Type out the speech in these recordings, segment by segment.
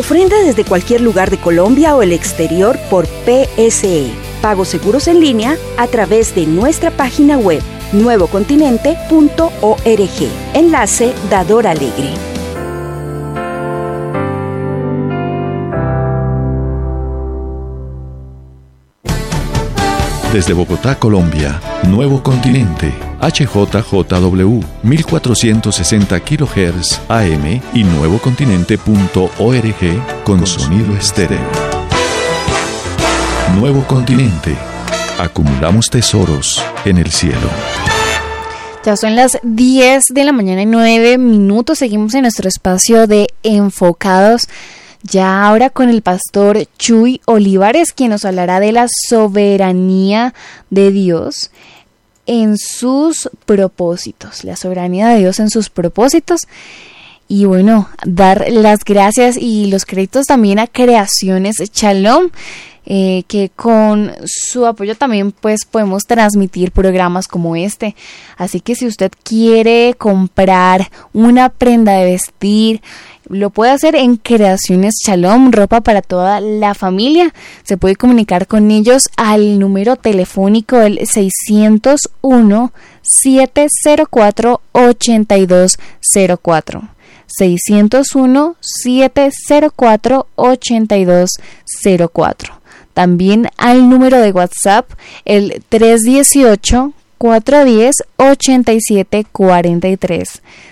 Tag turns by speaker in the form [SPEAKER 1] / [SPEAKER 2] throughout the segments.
[SPEAKER 1] Ofrenda desde cualquier lugar de Colombia o el exterior por PSE. Pagos seguros en línea a través de nuestra página web nuevocontinente.org. Enlace Dador Alegre.
[SPEAKER 2] Desde Bogotá, Colombia, Nuevo Continente, HJJW, 1460 kHz AM y nuevocontinente.org con sonido estéreo. Nuevo Continente. Acumulamos tesoros en el cielo.
[SPEAKER 3] Ya son las 10 de la mañana y 9 minutos. Seguimos en nuestro espacio de Enfocados. Ya ahora con el pastor Chuy Olivares, quien nos hablará de la soberanía de Dios en sus propósitos. La soberanía de Dios en sus propósitos. Y bueno, dar las gracias y los créditos también a Creaciones Shalom, que con su apoyo también pues podemos transmitir programas como este. Así que si usted quiere comprar una prenda de vestir, lo puede hacer en Creaciones Shalom, ropa para toda la familia. Se puede comunicar con ellos al número telefónico del 601-704-8204. 601-704-8204. También al número de WhatsApp, el 318-410-8743.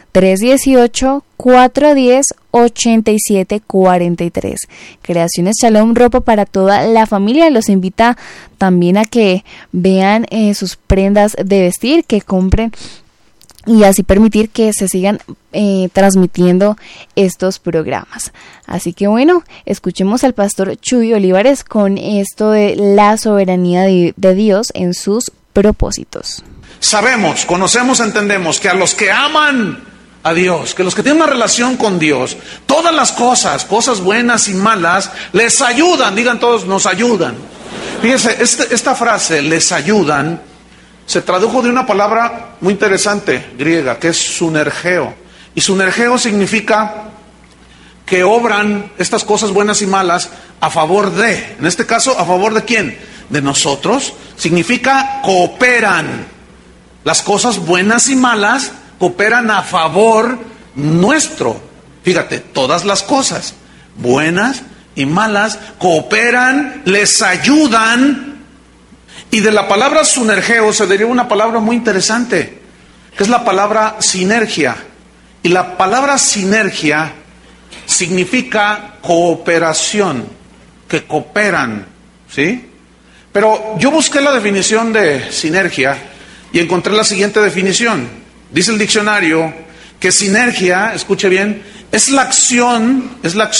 [SPEAKER 3] 318-410-8743. Creaciones Shalom, ropa para toda la familia. Los invita también a que vean sus prendas de vestir, que compren y así permitir que se sigan transmitiendo estos programas. Así que bueno, escuchemos al pastor Chuy Olivares con esto de la soberanía de Dios en sus propósitos.
[SPEAKER 4] Sabemos, conocemos, entendemos que a los que aman a Dios, que los que tienen una relación con Dios, todas las cosas buenas y malas, les ayudan. Digan todos, nos ayudan. Fíjense, esta frase, les ayudan, se tradujo de una palabra muy interesante, griega, que es sunergeo. Y sunergeo significa que obran estas cosas buenas y malas a favor de, en este caso, ¿a favor de quién? De nosotros. Significa cooperan. Las cosas buenas y malas cooperan a favor nuestro. Fíjate, todas las cosas buenas y malas cooperan, les ayudan. Y de la palabra sunergeo se deriva una palabra muy interesante, que es la palabra sinergia. Y la palabra sinergia significa cooperación, que cooperan, ¿sí? Pero yo busqué la definición de sinergia y encontré la siguiente definición. Dice el diccionario que sinergia, escuche bien, es la acción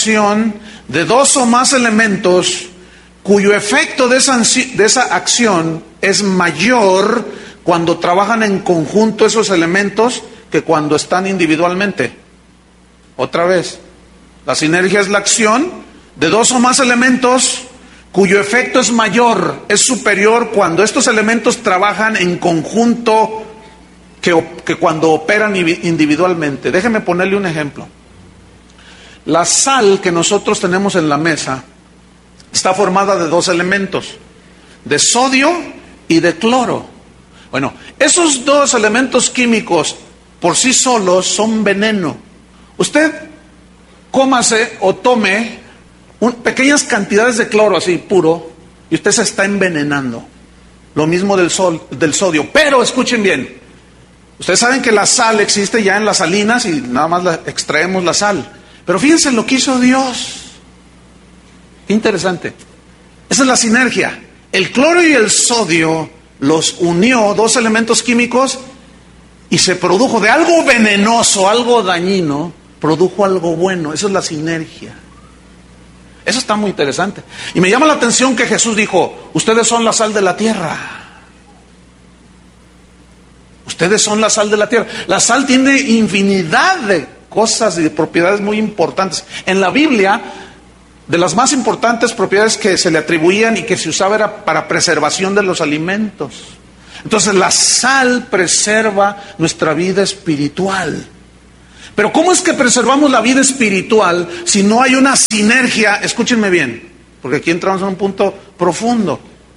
[SPEAKER 4] de dos o más elementos cuyo efecto de esa acción es mayor cuando trabajan en conjunto esos elementos que cuando están individualmente. Otra vez, la sinergia es la acción de dos o más elementos cuyo efecto es mayor, es superior cuando estos elementos trabajan en conjunto que cuando operan individualmente. Déjeme ponerle un ejemplo. La sal que nosotros tenemos en la mesa está formada de dos elementos, de sodio y de cloro. Bueno, esos dos elementos químicos por sí solos son veneno. Usted cómase o tome pequeñas cantidades de cloro así puro y usted se está envenenando. Lo mismo del sodio. Pero escuchen bien, ustedes saben que la sal existe ya en las salinas y nada más extraemos la sal. Pero fíjense lo que hizo Dios. Qué interesante. Esa es la sinergia. El cloro y el sodio los unió, dos elementos químicos, y se produjo de algo venenoso, algo dañino, produjo algo bueno. Eso es la sinergia. Eso está muy interesante. Y me llama la atención que Jesús dijo, ustedes son la sal de la tierra. Ustedes son la sal de la tierra. La sal tiene infinidad de cosas y de propiedades muy importantes. En la Biblia, de las más importantes propiedades que se le atribuían y que se usaba era para preservación de los alimentos. Entonces la sal preserva nuestra vida espiritual. Pero ¿cómo es que preservamos la vida espiritual si no hay una sinergia? Escúchenme bien, porque aquí entramos en un punto profundo.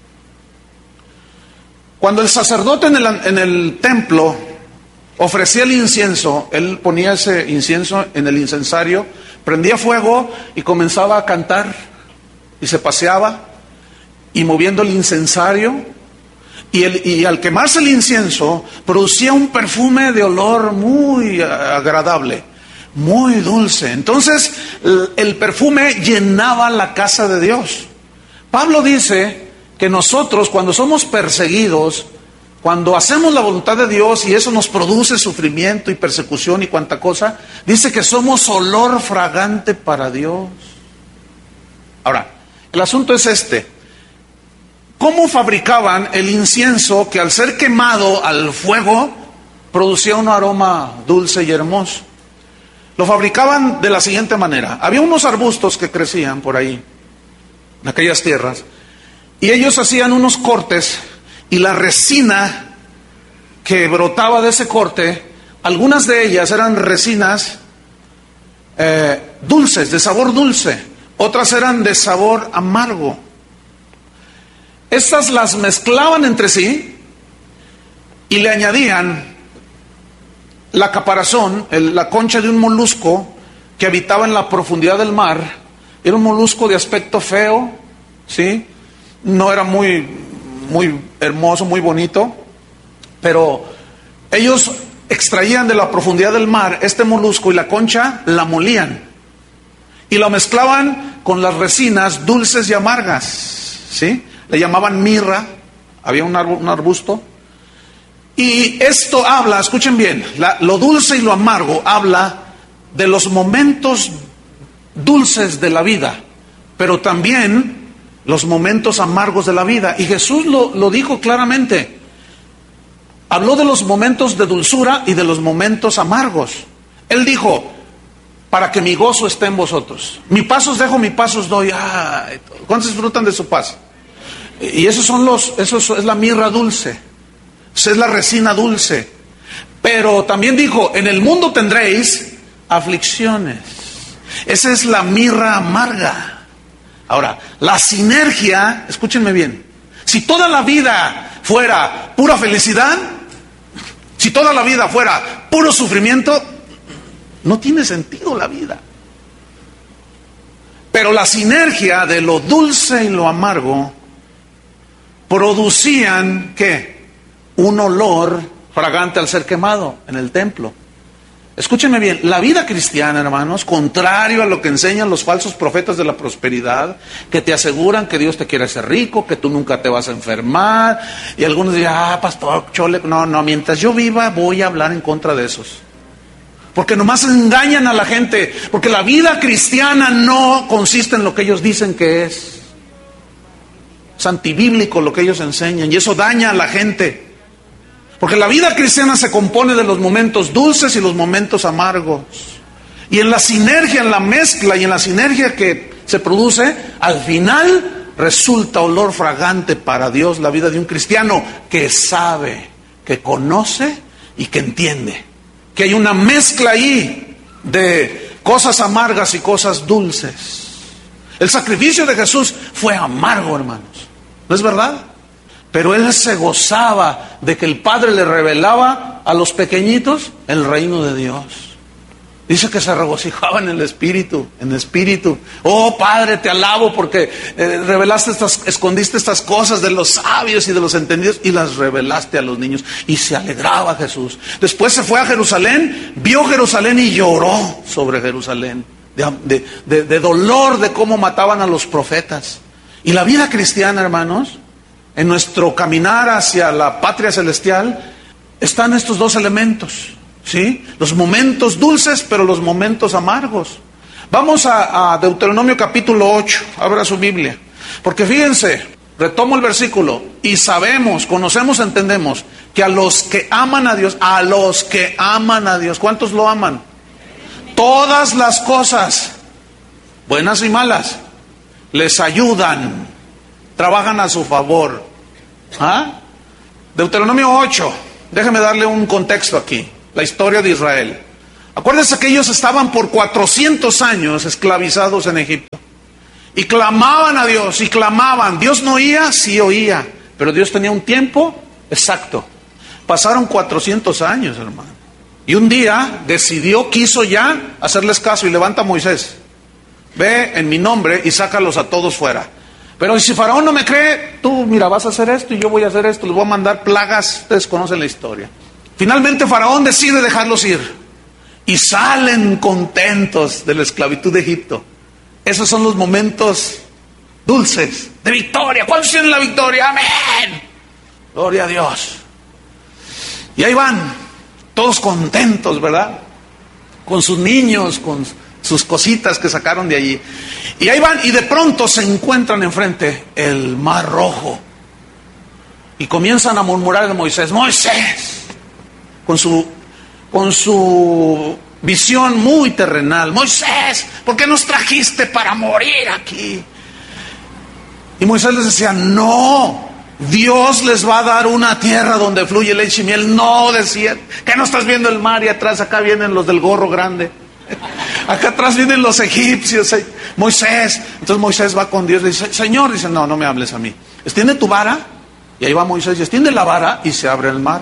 [SPEAKER 4] Cuando el sacerdote en el templo ofrecía el incienso, él ponía ese incienso en el incensario, prendía fuego y comenzaba a cantar, y se paseaba, y moviendo el incensario, y al quemarse el incienso, producía un perfume de olor muy agradable, muy dulce. Entonces, el perfume llenaba la casa de Dios. Pablo dice que nosotros, cuando somos perseguidos, cuando hacemos la voluntad de Dios y eso nos produce sufrimiento y persecución y cuanta cosa, dice que somos olor fragante para Dios. Ahora, el asunto es este. ¿Cómo fabricaban el incienso que al ser quemado al fuego producía un aroma dulce y hermoso? Lo fabricaban de la siguiente manera. Había unos arbustos que crecían por ahí, en aquellas tierras, y ellos hacían unos cortes, y la resina que brotaba de ese corte, algunas de ellas eran resinas dulces, de sabor dulce, otras eran de sabor amargo. Estas las mezclaban entre sí y le añadían la caparazón, la concha de un molusco que habitaba en la profundidad del mar. Era un molusco de aspecto feo, ¿sí? No era muy hermoso, muy bonito, pero ellos extraían de la profundidad del mar este molusco y la concha la molían y lo mezclaban con las resinas dulces y amargas, ¿sí? Le llamaban mirra, había un arbusto. Y esto habla, escuchen bien, lo dulce y lo amargo habla de los momentos dulces de la vida, pero también los momentos amargos de la vida. Y Jesús lo dijo claramente. Habló de los momentos de dulzura y de los momentos amargos. Él dijo, para que mi gozo esté en vosotros. Mi paz os dejo, mi paz os doy. ¿Cuántos disfrutan de su paz? Y esos es la mirra dulce, esa es la resina dulce. Pero también dijo, en el mundo tendréis aflicciones. Esa es la mirra amarga. Ahora, la sinergia, escúchenme bien, si toda la vida fuera pura felicidad, si toda la vida fuera puro sufrimiento, no tiene sentido la vida. Pero la sinergia de lo dulce y lo amargo producían, ¿qué? Un olor fragante al ser quemado en el templo. Escúchenme bien, la vida cristiana, hermanos, contrario a lo que enseñan los falsos profetas de la prosperidad, que te aseguran que Dios te quiere hacer rico, que tú nunca te vas a enfermar, y algunos dirán, pastor, chole, no, mientras yo viva voy a hablar en contra de esos. Porque nomás engañan a la gente, porque la vida cristiana no consiste en lo que ellos dicen que es. Es antibíblico lo que ellos enseñan y eso daña a la gente. Porque la vida cristiana se compone de los momentos dulces y los momentos amargos. Y en la sinergia, en la mezcla y en la sinergia que se produce, al final resulta olor fragante para Dios la vida de un cristiano que sabe, que conoce y que entiende. Que hay una mezcla ahí de cosas amargas y cosas dulces. El sacrificio de Jesús fue amargo, hermanos. ¿No es verdad? Pero Él se gozaba de que el Padre le revelaba a los pequeñitos el reino de Dios. Dice que se regocijaba en el Espíritu, Oh Padre, te alabo porque escondiste estas cosas de los sabios y de los entendidos y las revelaste a los niños. Y se alegraba Jesús. Después se fue a Jerusalén, vio Jerusalén y lloró sobre Jerusalén. De dolor de cómo mataban a los profetas. Y la vida cristiana, hermanos, en nuestro caminar hacia la patria celestial, están estos dos elementos, ¿sí? Los momentos dulces, pero los momentos amargos. Vamos a Deuteronomio capítulo 8, abra su Biblia. Porque fíjense, retomo el versículo, y sabemos, conocemos, entendemos, que a los que aman a Dios, ¿cuántos lo aman? Todas las cosas, buenas y malas, les ayudan, trabajan a su favor. Deuteronomio 8, déjeme darle un contexto aquí, la historia de Israel. Acuérdense que ellos estaban por 400 años esclavizados en Egipto. Y clamaban a Dios, y clamaban. Dios no oía, sí oía. Pero Dios tenía un tiempo exacto. Pasaron 400 años, hermano. Y un día decidió, quiso ya hacerles caso y levanta a Moisés. Ve en mi nombre y sácalos a todos fuera. Pero si Faraón no me cree, tú mira, vas a hacer esto y yo voy a hacer esto. Les voy a mandar plagas, ustedes conocen la historia. Finalmente Faraón decide dejarlos ir. Y salen contentos de la esclavitud de Egipto. Esos son los momentos dulces de victoria. ¿Cuántos tienen la victoria? Amén. Gloria a Dios. Y ahí van, todos contentos, ¿verdad? Con sus niños, con sus cositas que sacaron de allí. Y ahí van, y de pronto se encuentran enfrente el Mar Rojo. Y comienzan a murmurar de Moisés. Moisés, con su visión muy terrenal. Moisés, ¿por qué nos trajiste para morir aquí? Y Moisés les decía, no, Dios les va a dar una tierra donde fluye leche y miel. No, decían, ¿qué no estás viendo el mar? Y atrás acá vienen los del gorro grande. Acá atrás vienen los egipcios. Moisés, entonces Moisés va con Dios y dice, Señor, dice, no me hables a mí. Extiende tu vara. Y ahí va Moisés y extiende la vara y se abre el mar.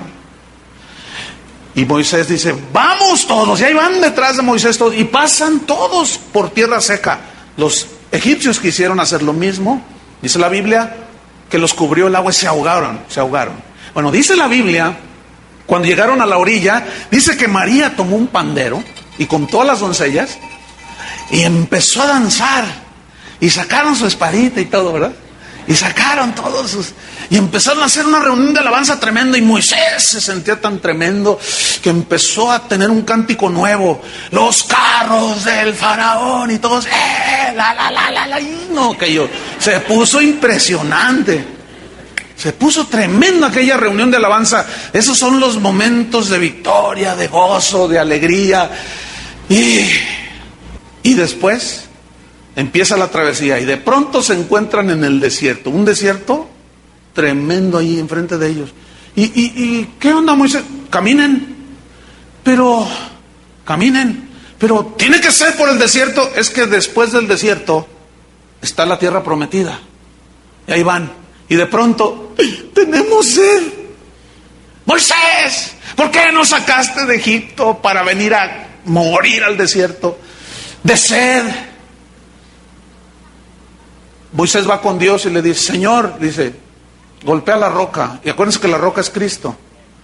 [SPEAKER 4] Y Moisés dice, vamos todos. Y ahí van detrás de Moisés todos. Y pasan todos por tierra seca. Los egipcios quisieron hacer lo mismo. Dice la Biblia que los cubrió el agua y se ahogaron. Bueno, dice la Biblia, cuando llegaron a la orilla, dice que María tomó un pandero y con todas las doncellas y empezó a danzar. Y sacaron su espadita y todo, ¿verdad? Y sacaron todos sus... Y empezaron a hacer una reunión de alabanza tremenda. Y Moisés se sentía tan tremendo que empezó a tener un cántico nuevo. Los carros del faraón y todos... Se puso impresionante. Se puso tremendo aquella reunión de alabanza. Esos son los momentos de victoria, de gozo, de alegría. Y después... empieza la travesía y de pronto se encuentran en el desierto. Un desierto tremendo ahí enfrente de ellos. ¿Y qué onda, Moisés? Caminen. Pero tiene que ser por el desierto. Es que después del desierto está la tierra prometida. Y ahí van. Y de pronto, tenemos sed. Moisés, ¿por qué nos sacaste de Egipto para venir a morir al desierto de sed? Moisés va con Dios y le dice, Señor, dice, golpea la roca. Y acuérdense que la roca es Cristo.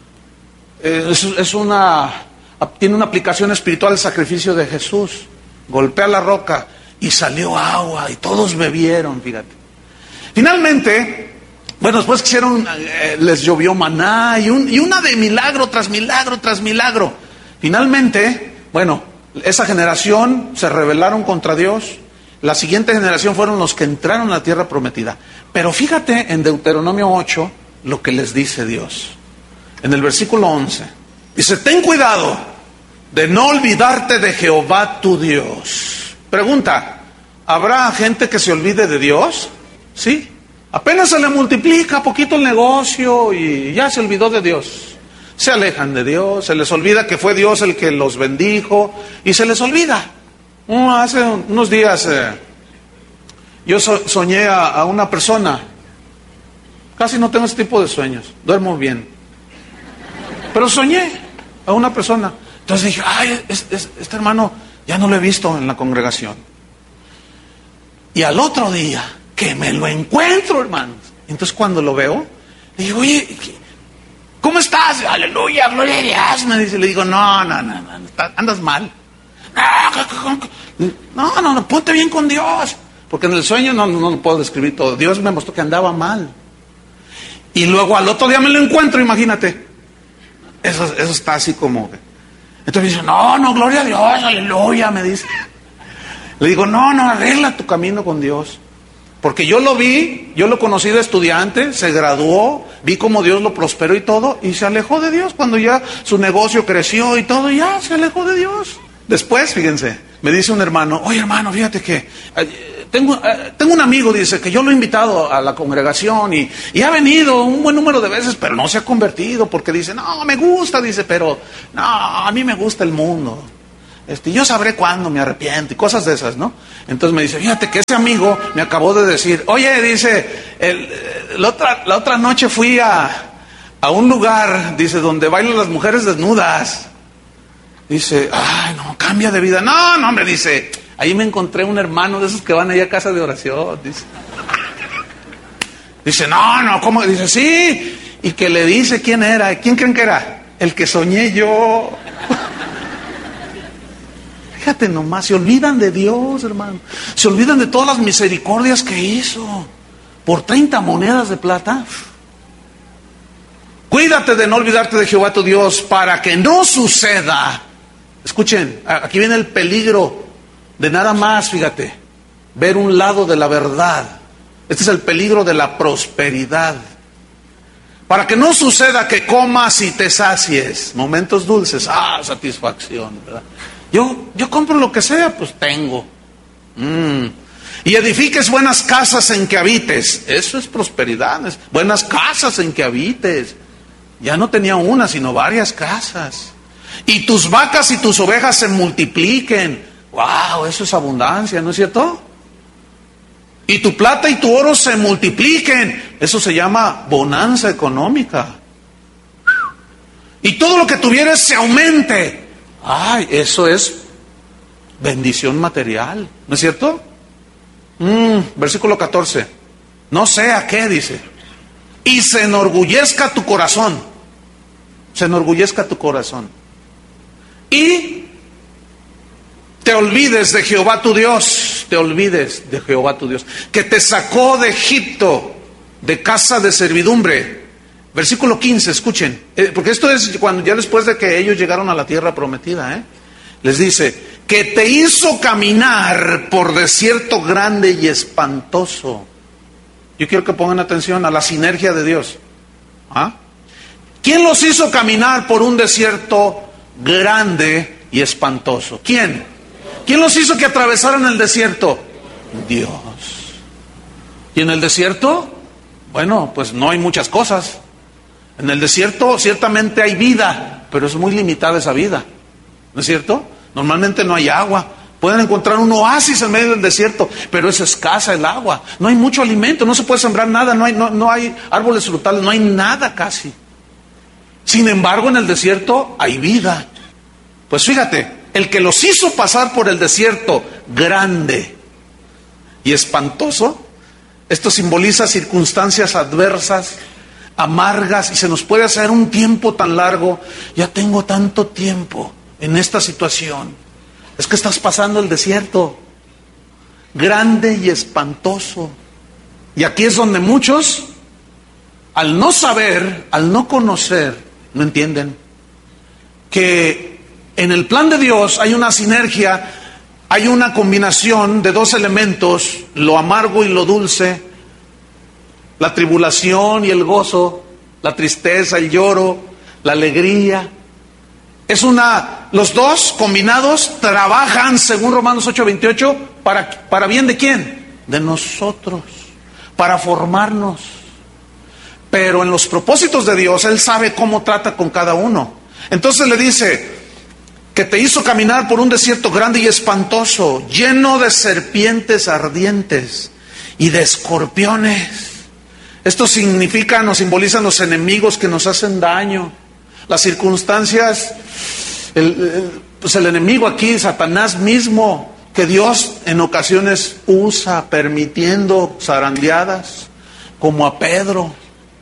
[SPEAKER 4] Tiene una aplicación espiritual el sacrificio de Jesús. Golpea la roca y salió agua y todos bebieron, fíjate. Finalmente, bueno, después les llovió maná y una de milagro tras milagro tras milagro. Finalmente, bueno, esa generación se rebelaron contra Dios. La siguiente generación fueron los que entraron a la tierra prometida. Pero fíjate en Deuteronomio 8 lo que les dice Dios. En el versículo 11. Dice, ten cuidado de no olvidarte de Jehová tu Dios. Pregunta, ¿habrá gente que se olvide de Dios? Sí. Apenas se le multiplica poquito el negocio y ya se olvidó de Dios. Se alejan de Dios, se les olvida que fue Dios el que los bendijo y se les olvida. Hace unos días yo soñé a una persona. Casi no tengo ese tipo de sueños, duermo bien. Pero soñé a una persona. Entonces dije, ay, este hermano ya no lo he visto en la congregación. Y al otro día, que me lo encuentro, hermanos. Entonces cuando lo veo, le digo, oye, ¿cómo estás? Aleluya, gloria a Dios. Me dice, le digo, no, andas mal. No, ponte bien con Dios. Porque en el sueño no puedo describir todo. Dios me mostró que andaba mal. Y luego al otro día me lo encuentro, imagínate. Eso está así como... Entonces me dice, no, gloria a Dios, aleluya, me dice. Le digo, no, arregla tu camino con Dios. Porque yo lo vi, yo lo conocí de estudiante, se graduó, vi cómo Dios lo prosperó y todo, y se alejó de Dios cuando ya su negocio creció y todo, ya se alejó de Dios. Después, fíjense, me dice un hermano, oye hermano, fíjate que tengo un amigo, dice, que yo lo he invitado a la congregación y ha venido un buen número de veces, pero no se ha convertido, porque dice, no, me gusta, dice, pero no, a mí me gusta el mundo. yo sabré cuándo me arrepiento y cosas de esas, ¿no? Entonces me dice, fíjate que ese amigo me acabó de decir, oye, dice, la otra noche fui a un lugar, dice, donde bailan las mujeres desnudas. Dice, ay, no, cambia de vida. No, hombre, dice, ahí me encontré un hermano de esos que van allá a casa de oración, dice. Dice, no, ¿cómo? Dice, sí. Y que le dice quién era. ¿Quién creen que era? El que soñé yo. Fíjate nomás, se olvidan de Dios, hermano. Se olvidan de todas las misericordias que hizo. Por 30 monedas de plata. Cuídate de no olvidarte de Jehová tu Dios para que no suceda. Escuchen, aquí viene el peligro de nada más, fíjate, ver un lado de la verdad. Este es el peligro de la prosperidad. Para que no suceda que comas y te sacies. Momentos dulces, satisfacción, ¿verdad? Yo compro lo que sea, pues tengo. Y edifiques buenas casas en que habites. Eso es prosperidad. Buenas casas en que habites. Ya no tenía una, sino varias casas. Y tus vacas y tus ovejas se multipliquen. ¡Wow! Eso es abundancia, ¿no es cierto? Y tu plata y tu oro se multipliquen. Eso se llama bonanza económica. Y todo lo que tuvieres se aumente. ¡Ay! Eso es bendición material, ¿no es cierto? Versículo 14. No sea qué, dice. Y se enorgullezca tu corazón. Se enorgullezca tu corazón. Y te olvides de Jehová tu Dios. Te olvides de Jehová tu Dios, que te sacó de Egipto, de casa de servidumbre. Versículo 15, escuchen. Porque esto es cuando ya después de que ellos llegaron a la tierra prometida. Les dice, que te hizo caminar por desierto grande y espantoso. Yo quiero que pongan atención a la sinergia de Dios. ¿Quién los hizo caminar por un desierto grande y espantoso? ¿Quién? ¿Quién los hizo que atravesaran el desierto? Dios. ¿Y en el desierto? Bueno, pues no hay muchas cosas. En el desierto ciertamente hay vida, pero es muy limitada esa vida. ¿No es cierto? Normalmente no hay agua. Pueden encontrar un oasis en medio del desierto, pero es escasa el agua. No hay mucho alimento, no se puede sembrar nada, no hay árboles frutales, no hay nada casi. Sin embargo, en el desierto hay vida. Pues fíjate, el que los hizo pasar por el desierto grande y espantoso, esto simboliza circunstancias adversas, amargas, y se nos puede hacer un tiempo tan largo. Ya tengo tanto tiempo en esta situación. Es que estás pasando el desierto grande y espantoso. Y aquí es donde muchos, al no saber, al no conocer, no entienden que en el plan de Dios hay una sinergia, hay una combinación de dos elementos, lo amargo y lo dulce, la tribulación y el gozo, la tristeza, el lloro, la alegría. Los dos combinados trabajan, según Romanos 8:28, ¿para bien de quién? De nosotros, para formarnos. Pero en los propósitos de Dios, Él sabe cómo trata con cada uno. Entonces le dice, que te hizo caminar por un desierto grande y espantoso, lleno de serpientes ardientes y de escorpiones. Esto significa, nos simbolizan los enemigos que nos hacen daño, las circunstancias, pues el enemigo aquí, Satanás mismo, que Dios en ocasiones usa, permitiendo zarandeadas, como a Pedro.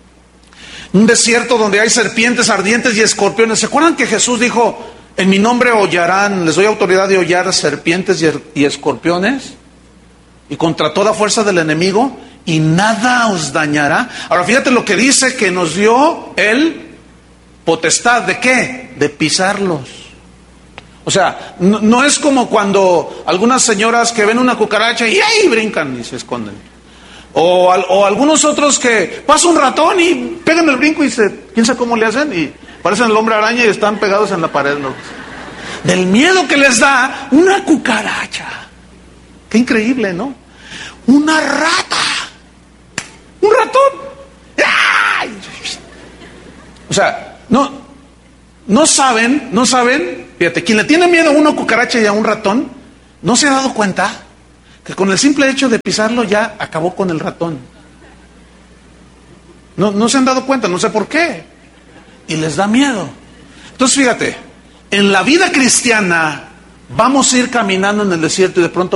[SPEAKER 4] Un desierto donde hay serpientes ardientes y escorpiones. ¿Se acuerdan que Jesús dijo, en mi nombre hollarán, les doy autoridad de hollar serpientes y escorpiones? Y contra toda fuerza del enemigo, y nada os dañará. Ahora fíjate lo que dice, que nos dio Él potestad, ¿de qué? De pisarlos. O sea, no es como cuando algunas señoras que ven una cucaracha y ¡ay! Brincan y se esconden. O algunos otros que pasa un ratón y pegan el brinco y quién sabe cómo le hacen y parecen el hombre araña y están pegados en la pared, ¿no? Del miedo que les da una cucaracha. Qué increíble, ¿no? Una rata. Un ratón. ¡Ay! O sea, no saben, fíjate, quien le tiene miedo a una cucaracha y a un ratón, ¿no se ha dado cuenta que con el simple hecho de pisarlo ya acabó con el ratón? No se han dado cuenta, no sé por qué. Y les da miedo. Entonces fíjate, en la vida cristiana vamos a ir caminando en el desierto y de pronto